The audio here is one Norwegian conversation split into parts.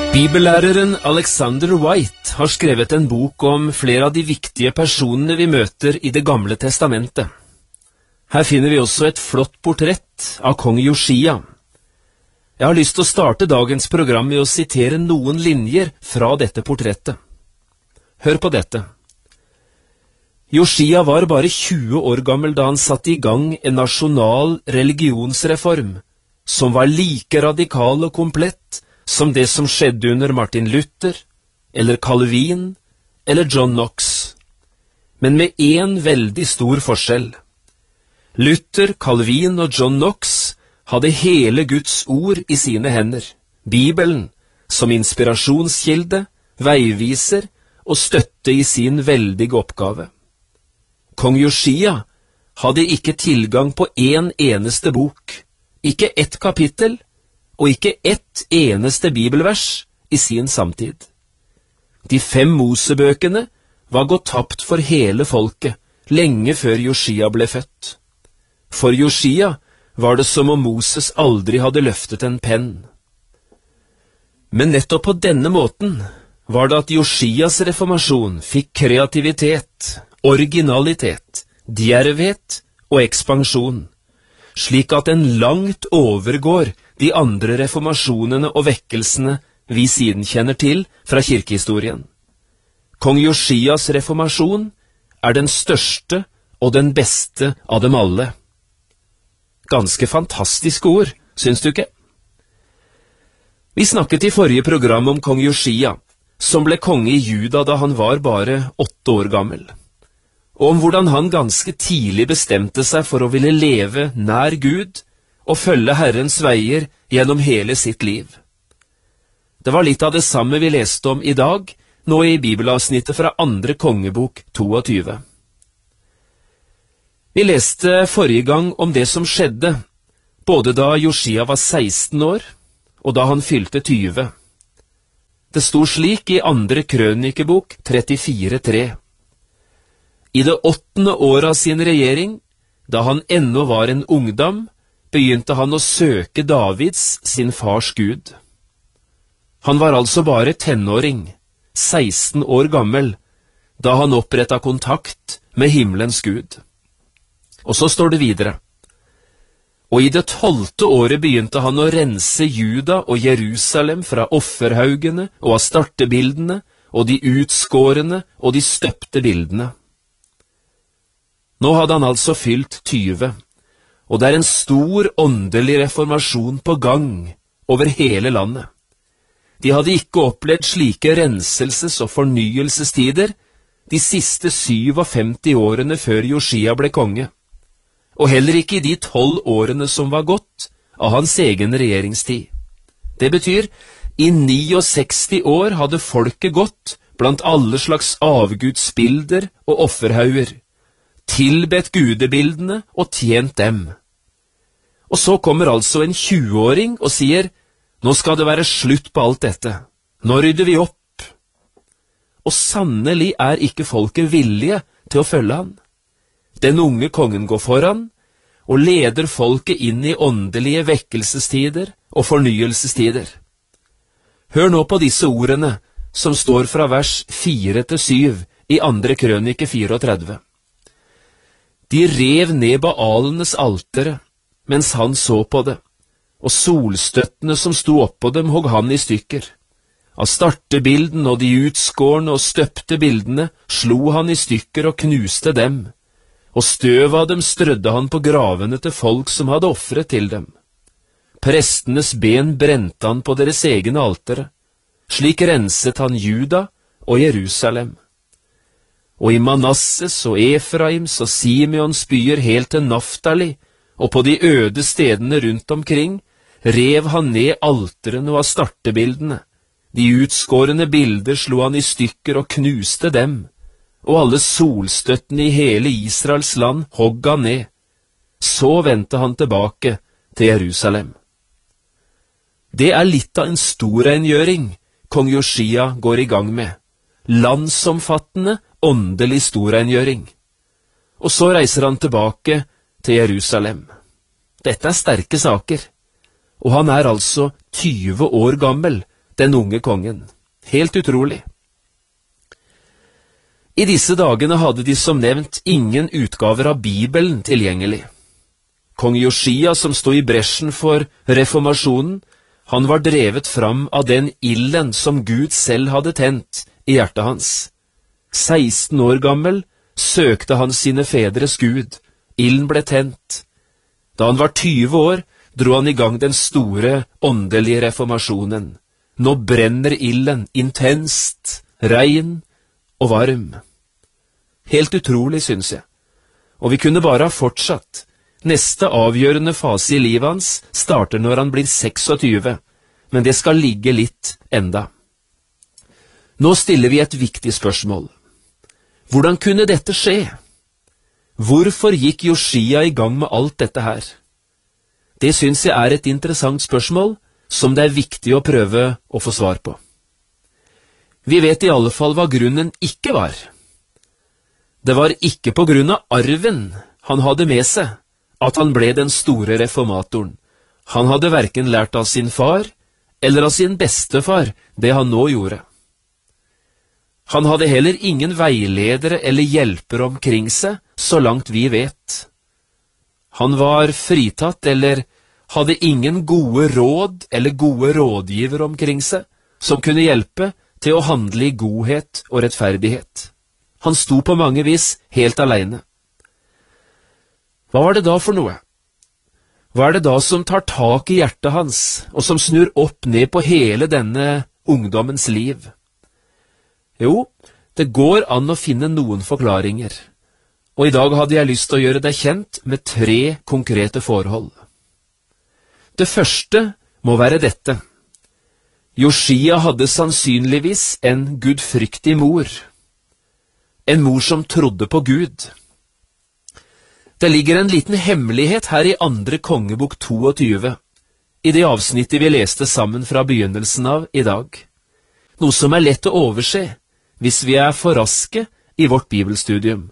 Bibellæreren Alexander White har skrevet en bok om flere av de viktige personene vi møter i Det gamle testamentet. Her finner vi også et flott portrett av kong Josia. Jeg har lyst til å starte dagens program med å sitere noen linjer fra dette portrettet. Hør på dette. Josia var bare 20 år gammel da han satte i gang en nasjonal religionsreform, som var like radikal og komplett som det som skjedde under Martin Luther, eller Calvin, eller John Knox. Men med en veldig stor forskjell. Luther, Calvin og John Knox hadde hele Guds ord i sine hender, Bibelen, som inspirasjonskilde, veiviser og støtte i sin veldige oppgave. Kong Josia hadde ikke tilgang på en eneste bok, ikke ett kapittel, og ikke ett eneste bibelvers i sin samtid. De 5 Mosebøkene var gått tapt for hele folket, lenge før Josia ble født. For Josia var det som om Moses aldri hadde løftet en penn. Men nettopp på denne måten var det at Josias reformasjon fikk kreativitet, originalitet, djervhet og ekspansjon, slik at den langt overgår de andre reformasjonene og vekkelsene vi siden kjenner til fra kirkehistorien. Kong Josias reformasjon er den største og den beste av dem alle. Ganske fantastiske ord, syns du ikke? Vi snakket i forrige program om kong Josia, som ble konge i Juda da han var bare 8 år gammel, og om hvordan han ganske tidlig bestemte seg for å ville leve nær Gud og følge Herrens veier gjennom hele sitt liv. Det var litt av det samme vi leste om i dag, nå i bibelavsnittet fra 2. kongebok 22. Vi leste forrige gang om det som skjedde, både da Josia var 16 år, og da han fylte 20. Det sto slik i 2. krønikebok 34:3. I det 8. året av sin regjering, da han ennå var en ungdom, begynte han å søke Davids, sin fars Gud. Han var altså bare tenåring, 16 år gammel, da han opprettet kontakt med himmelens Gud. Og så står det videre. Og i det 12. året begynte han å rense Juda og Jerusalem fra offerhaugene og av startebildene og de utskårene og de støpte bildene. Nå hadde han altså fylt 20, og det er en stor åndelig reformasjon på gang over hele landet. De hadde ikke opplevd slike renselses- og fornyelsestider de siste 57 årene før Josia ble konge, og heller ikke i de 12 årene som var gått av hans egen regjeringstid. Det betyr, i 69 år hadde folket gått blant alle slags avgudsbilder og offerhauger, tilbedt gudebildene og tjent dem. Og så kommer altså en 20-åring og sier, nå skal det være slutt på alt dette, nå rydder vi opp. Og sannelig er ikke folket villige til å følge han. Den unge kongen går foran, og leder folket inn i åndelige vekkelsestider og fornyelsestider. Hør nå på disse ordene, som står fra vers 4-7 i 2. krønike 34. De rev ned Baalenes altere, mens han så på det, og solstøttene som sto oppå dem hogg han i stykker. Av startebilden og de utskårne og støpte bildene slo han i stykker og knuste dem, og støv av dem strødde han på gravene til folk som hadde offret til dem. Prestenes ben brente han på deres egne altere, slik renset han Juda og Jerusalem. Og i Manasses og Efraims og Simeons byer helt til Naftali, og på de øde stedene rundt omkring, rev han ned alterene og av startebildene. De utskårene bilder slo han i stykker og knuste dem, og alle solstøttene i hele Israels land hogg han ned. Så vendte han tilbake til Jerusalem. Det er litt av en storrengjøring kong Josia går i gang med. Landsomfattende, åndelig storrengjøring. Og så reiser han tilbake til Jerusalem. Dette er sterke saker, og han er altså 20 år gammel den unge kongen. Helt utrolig. I disse dagene hadde de som nevnt ingen utgaver av Bibelen tilgjengelig. Kong Josia, som stod i bresjen for reformasjonen, han var drevet fram av den ilden som Gud selv hadde tent i hjertet hans. 16 år gammel søkte han sine fedres Gud. Ilden ble tent. Da han var 20 år, dro han i gang den store åndelige reformasjonen. Nå brenner ilden, intenst, rein og varm. Helt utrolig, synes jeg. Og vi kunne bare ha fortsatt. Neste avgjørende fase i livet hans starter når han blir 26, men det skal ligge litt enda. Nå stiller vi et viktig spørsmål. Hvordan kunne dette skje? Hvorfor gikk Josia i gang med alt dette her? Det synes jeg er et interessant spørsmål, som det er viktig å prøve å få svar på. Vi vet i alle fall hva grunnen ikke var. Det var ikke på grunn av arven han hadde med seg at han ble den store reformatoren. Han hadde hverken lært av sin far eller av sin bestefar det han nå gjorde. Han hadde heller ingen veiledere eller hjelpere omkring seg, så langt vi vet. Han var fritatt eller hadde ingen gode råd eller gode rådgiver omkring seg, som kunne hjelpe til å handle i godhet og rettferdighet. Han sto på mange vis helt alene. Hva var det da for noe? Hva er det da som tar tak i hjertet hans, og som snur opp ned på hele denne ungdommens liv? Jo, det går an å finne noen forklaringer, og i dag hadde jeg lyst til å gjøre deg kjent med 3 konkrete forhold. Det første må være dette. Josia hadde sannsynligvis en gudfryktig mor. En mor som trodde på Gud. Det ligger en liten hemmelighet her i 2. kongebok 22, i det avsnittet vi leste sammen fra begynnelsen av i dag. Noe som er lett å overse hvis vi er for raske i vårt bibelstudium.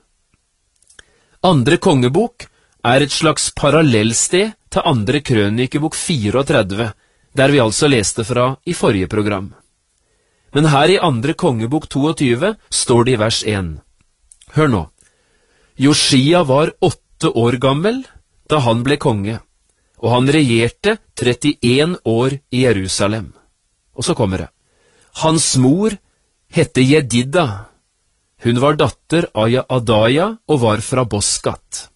2. kongebok er et slags parallellsted til 2. krønikebok 34, der vi altså leste fra i forrige program. Men her i 2. kongebok 22 står det i vers 1. Hør nå. Josia var 8 år gammel da han ble konge, og han regjerte 31 år i Jerusalem. Og så kommer det. Hans mor hette Jedida. Hun var datter av Adaya og var fra Boskat.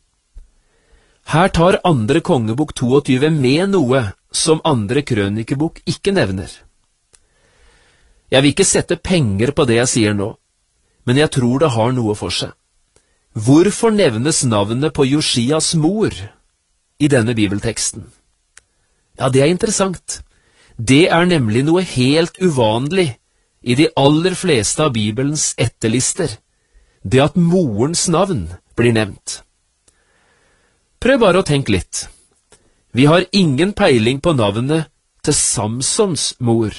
Her tar 2. kongebok 22 med noe som 2. krønikebok ikke nevner. Jeg vil ikke sette penger på det jeg sier nå, men jeg tror det har noe for seg. Hvorfor nevnes navnet på Josias mor i denne bibelteksten? Ja, det er interessant. Det er nemlig noe helt uvanlig i de aller fleste av Bibelens etterlister, det at morens navn blir nevnt. Prøv bare å tenke litt. Vi har ingen peiling på navnet til Samsons mor.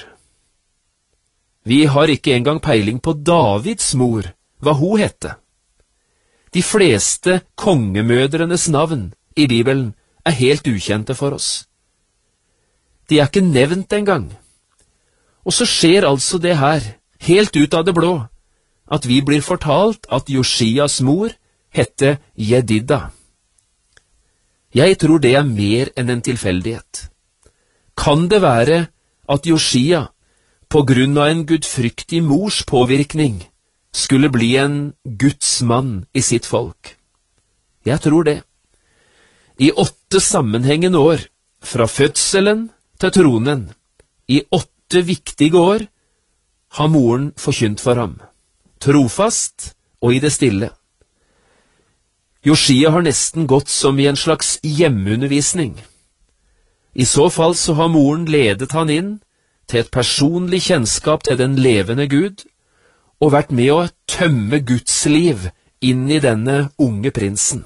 Vi har ikke engang peiling på Davids mor, hva hun hette. De fleste kongemødrenes navn i Bibelen er helt ukjente for oss. De er ikke nevnt engang. Og så skjer altså det her, helt ut av det blå, at vi blir fortalt at Josias mor hette Jedida. Jeg tror det er mer enn en tilfeldighet. Kan det være at Josia, på grunn av en gudfryktig mors påvirkning, skulle bli en Guds mann i sitt folk? Jeg tror det. I 8 sammenhengende år, fra fødselen til tronen, i 8 viktige år, har moren forkynt for ham, trofast og i det stille. Josia har nesten gått som i en slags hjemmeundervisning. I så fall så har moren ledet han inn til et personlig kjennskap til den levende Gud, og vært med å tømme Guds liv inn i denne unge prinsen.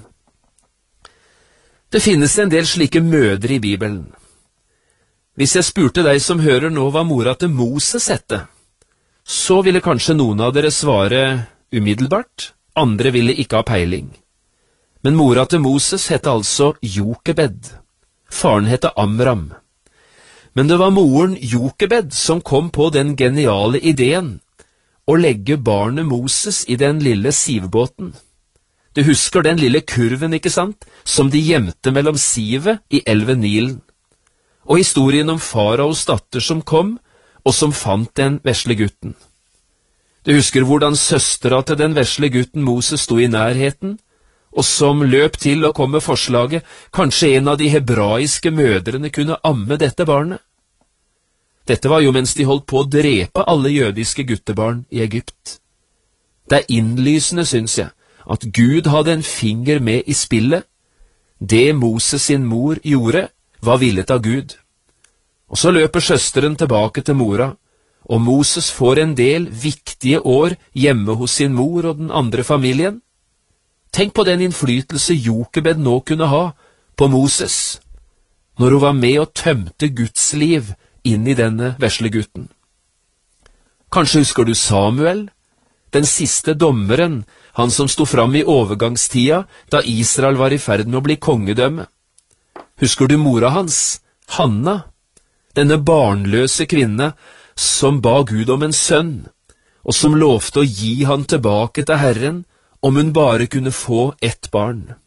Det finnes en del slike mødre i Bibelen. Hvis jeg spurte deg som hører nå hva mora til Moses hette, så ville kanskje noen av dere svare umiddelbart, andre ville ikke ha peiling. Men mora til Moses hette altså Jokebed. Faren hette Amram. Men det var moren Jokebed som kom på den geniale ideen å legge barnet Moses i den lille sivbåten. Du husker den lille kurven, ikke sant, som de gjemte mellom sivet i elven Nilen. Og historien om faraos datter som kom, og som fant den vesle gutten. Du husker hvordan søstera til den vesle gutten Moses sto i nærheten, og som løp til å komme med forslaget, kanskje en av de hebraiske mødrene kunne amme dette barnet. Dette var jo mens de holdt på å drepe alle jødiske guttebarn i Egypt. Det er innlysende, synes jeg, at Gud hadde en finger med i spillet. Det Moses sin mor gjorde, var villet av Gud. Og så løper søsteren tilbake til mora, og Moses får en del viktige år hjemme hos sin mor og den andre familien. Tenk på den innflytelse Jokebed nå kunne ha på Moses, når hun var med og tømte Guds liv inn i denne vesle gutten. Kanskje husker du Samuel, den siste dommeren, han som sto fram i overgangstida da Israel var i ferd med å bli kongedømme. Husker du mora hans, Hanna, denne barnløse kvinne som ba Gud om en sønn, og som lovte å gi han tilbake til Herren om hun bare kunne få ett barn.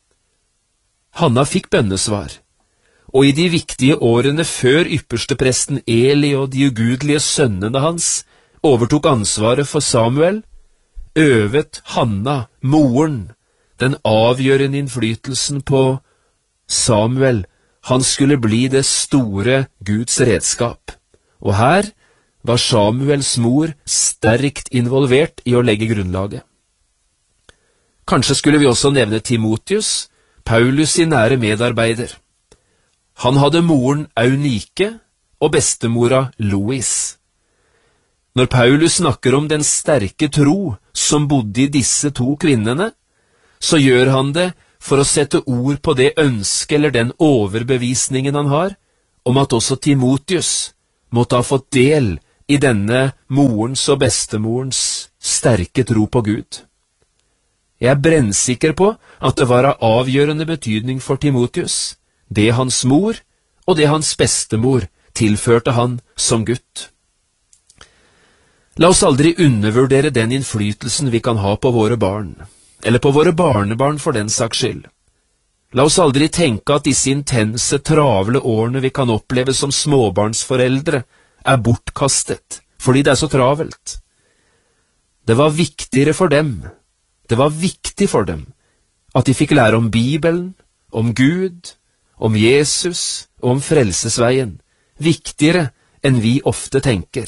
Hanna fikk bønnesvar, og i de viktige årene før ypperstepresten Eli og de ugudelige sønnene hans overtok ansvaret for Samuel, øvet Hanna, moren, den avgjørende innflytelsen på Samuel. Han skulle bli det store Guds redskap. Og her var Samuels mor sterkt involvert i å legge grunnlaget. Kanskje skulle vi også nevne Timotius, Paulus sin nære medarbeider. Han hadde moren Eunike og bestemora Lois. Når Paulus snakker om den sterke tro som bodde i disse to kvinnene, så gjør han det for å sette ord på det ønske eller den overbevisningen han har, om at også Timotius måtte ha fått del i denne morens og bestemorens sterke tro på Gud. Jeg er brennsikker på at det var av avgjørende betydning for Timotius, det hans mor og det hans bestemor tilførte han som gutt. La oss aldri undervurdere den innflytelsen vi kan ha på våre barn, eller på våre barnebarn for den saks skyld. La oss aldri tenke at disse intense, travle årene vi kan oppleve som småbarnsforeldre, er bortkastet, fordi det er så travelt. Det var viktigere for dem, det var viktig for dem, at de fikk lære om Bibelen, om Gud, om Jesus og om frelsesveien, viktigere enn vi ofte tenker.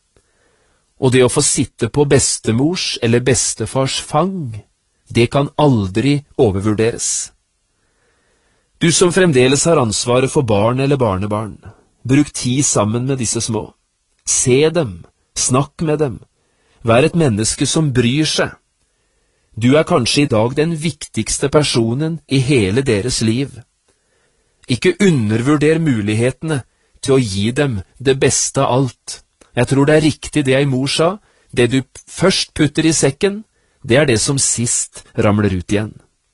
Og det å få sitte på bestemors eller bestefars fang, det kan aldri overvurderes. Du som fremdeles har ansvaret for barn eller barnebarn, bruk tid sammen med disse små. Se dem, snakk med dem, vær et menneske som bryr seg. Du er kanskje i dag den viktigste personen i hele deres liv. Ikke undervurder mulighetene til å gi dem det beste av alt. Jeg tror det er riktig det ei mor sa, det du først putter i sekken, det er det som sist ramler ut igjen.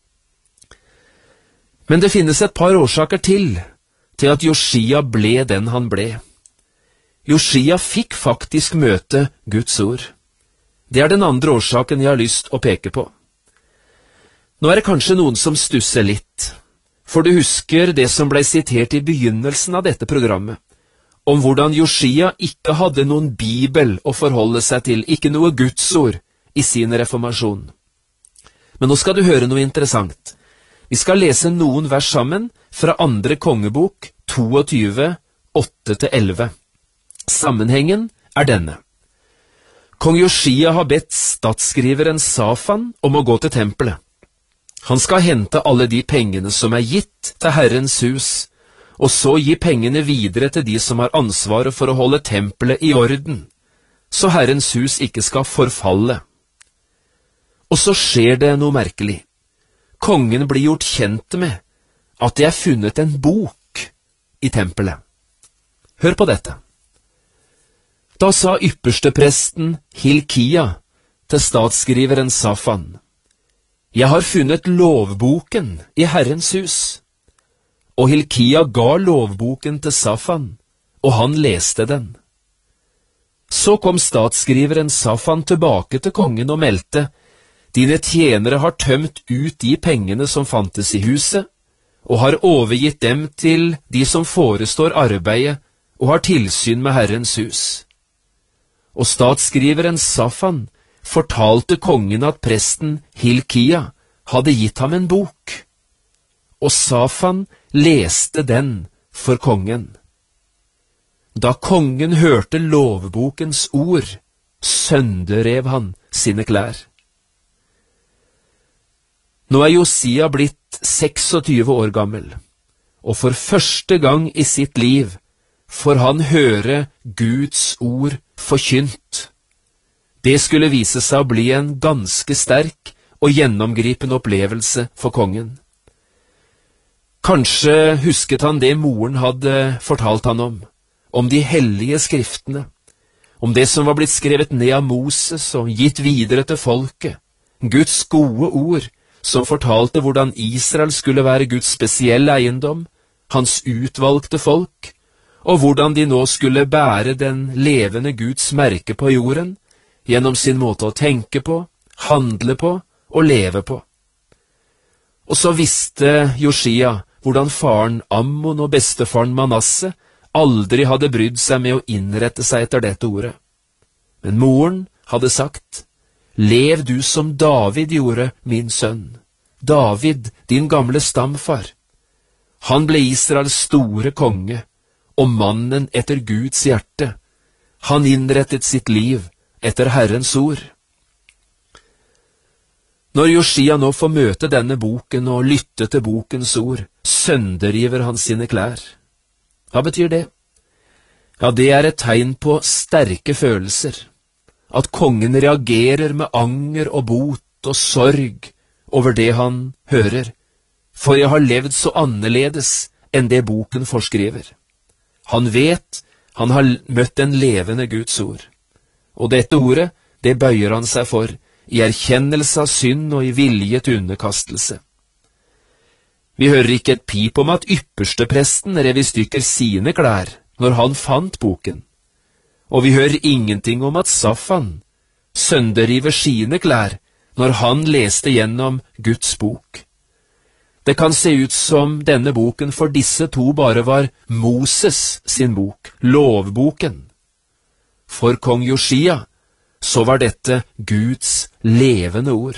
Men det finnes et par årsaker til at Josia ble den han ble. Josia fikk faktisk møte Guds ord. Det er den andre årsaken jeg har lyst å peke på. Nå er det kanskje noen som stusser litt, for du husker det som ble sitert i begynnelsen av dette programmet, om hvordan Josia ikke hadde noen bibel å forholde seg til, ikke noe Gudsord i sin reformasjon. Men nå skal du høre noe interessant. Vi skal lese noen vers sammen fra 2. kongebok 22, 8-11. Sammenhengen er denne. Kong Josia har bedt statsskriveren Safan om å gå til tempelet. Han skal hente alle de pengene som er gitt til Herrens hus, og så gi pengene videre til de som har ansvaret for å holde tempelet i orden, så Herrens hus ikke skal forfalle. Og så skjer det noe merkelig. Kongen blir gjort kjent med at det er funnet en bok i tempelet. Hør på dette. Da sa ypperstepresten Hilkia til statsskriveren Safan: «Jeg har funnet lovboken i Herrens hus.» Og Hilkia ga lovboken til Safan, og han leste den. Så kom statsskriveren Safan tilbake til kongen og meldte: Dine tjenere har tømt ut de pengene som fantes i huset, og har overgitt dem til de som forestår arbeidet og har tilsyn med Herrens hus. Og statsskriveren Safan fortalte kongen at presten Hilkia hadde gitt ham en bok, og Safan leste den for kongen. Da kongen hørte lovbokens ord, sønderrev han sine klær. Nå er Josia blitt 26 år gammel, og for første gang i sitt liv får han høre Guds ord forkynt. Det skulle vise seg å bli en ganske sterk og gjennomgripende opplevelse for kongen. Kanskje husket han det moren hadde fortalt han om de hellige skriftene, om det som var blitt skrevet ned av Moses og gitt videre til folket, Guds gode ord, som fortalte hvordan Israel skulle være Guds spesielle eiendom, hans utvalgte folk, og hvordan de nå skulle bære den levende Guds merke på jorden, gjennom sin måte å tenke på, handle på og leve på. Og så visste Josia hvordan faren Ammon og bestefaren Manasse aldri hadde brydd seg med å innrette seg etter dette ordet. Men moren hadde sagt: Lev du som David gjorde, min sønn. David, din gamle stamfar. Han ble Israels store konge, og mannen etter Guds hjerte. Han innrettet sitt liv etter Herrens ord. Når Josia nå får møte denne boken og lytte til bokens ord, sønderriver han sine klær. Hva betyr det? Ja, det er et tegn på sterke følelser. At kongen reagerer med anger og bot og sorg over det han hører, for jeg har levd så annerledes enn det boken forskriver. Han vet han har møtt en levende Guds ord, og dette ordet, det bøyer han seg for, i erkjennelse av synd og i vilje til underkastelse. Vi hører ikke et pip om at ypperstepresten rev i stykker sine klær når han fant boken, og vi hører ingenting om at Safan sønderriver sine klær når han leste gjennom Guds bok. Det kan se ut som denne boken for disse to bare var Moses sin bok, lovboken. For kong Josia så var dette Guds levende ord.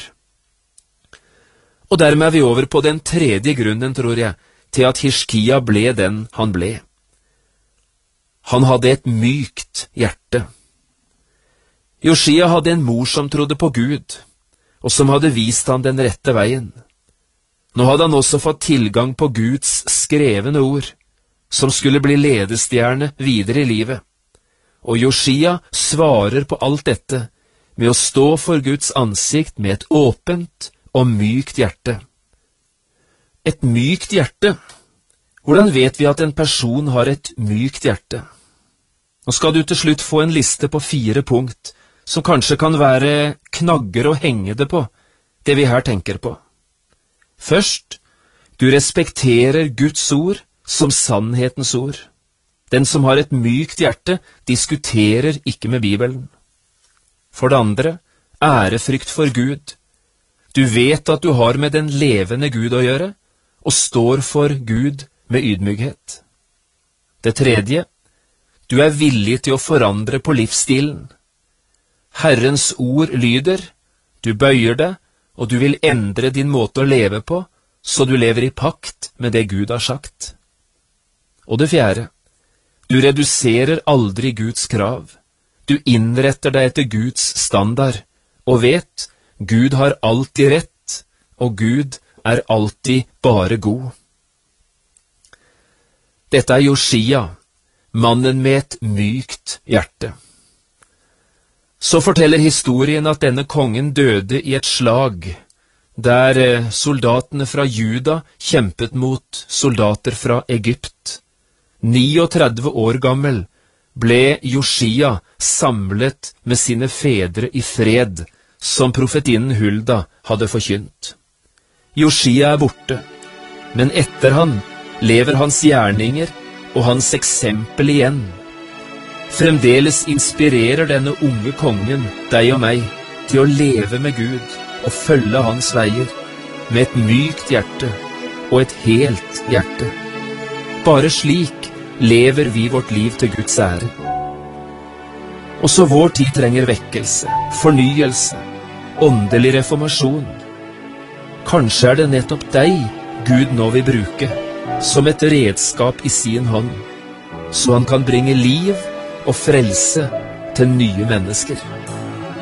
Og dermed er vi over på den tredje grunnen, tror jeg, til at Hiskia ble den han ble. Han hadde et mykt hjerte. Josia hadde en mor som trodde på Gud, og som hadde vist han den rette veien. Nå hadde han også fått tilgang på Guds skrevne ord, som skulle bli ledestjerne videre i livet. Og Josia svarer på alt dette med å stå for Guds ansikt med et åpent og mykt hjerte. Et mykt hjerte? Hvordan vet vi at en person har et mykt hjerte? Nå skal du til slutt få en liste på 4 punkt, som kanskje kan være knagger å henge det på, det vi her tenker på. Først, du respekterer Guds ord som sannhetens ord. Den som har et mykt hjerte, diskuterer ikke med Bibelen. For det andre, ærefrykt for Gud. Du vet at du har med den levende Gud å gjøre, og står for Gud med ydmykhet. Det tredje, du er villig til å forandre på livsstilen. Herrens ord lyder, du bøyer det, og du vil endre din måte å leve på, så du lever i pakt med det Gud har sagt. Og det fjerde, du reduserer aldri Guds krav. Du innretter deg etter Guds standard, og vet, Gud har alltid rett, og Gud er alltid bare god. Dette er Josia, mannen med et mykt hjerte. Så forteller historien at denne kongen døde i et slag, der soldatene fra Juda kjempet mot soldater fra Egypt. 39 år gammel ble Josia samlet med sine fedre i fred, som profetinnen Hulda hadde forkynt. Josia er borte, men etter han lever hans gjerninger og hans eksempel igjen. Fremdeles inspirerer denne unge kongen deg og meg til å leve med Gud og følge hans veier, med et mykt hjerte og et helt hjerte. Bare slik lever vi vårt liv til Guds ære. Også vår tid trenger vekkelse, fornyelse, åndelig reformasjon. Kanskje er det nettopp deg Gud nå vil bruke, som et redskap i sin hånd, så han kan bringe liv og frelse til nye mennesker.